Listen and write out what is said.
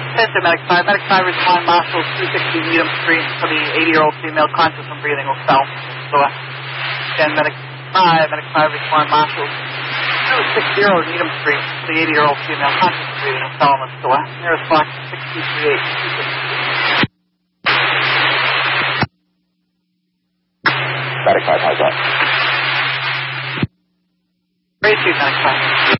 Attention, Medic 5. Medic 5, respond Marshall 260 Needham Street for the 80-year-old female conscious and breathing will south. So, again, Medic 5, respond Marshall 260 Needham Street for the 80-year-old female conscious and breathing will south. So, nearest box 6238. Medic 5, how's that? Great, Medic 5.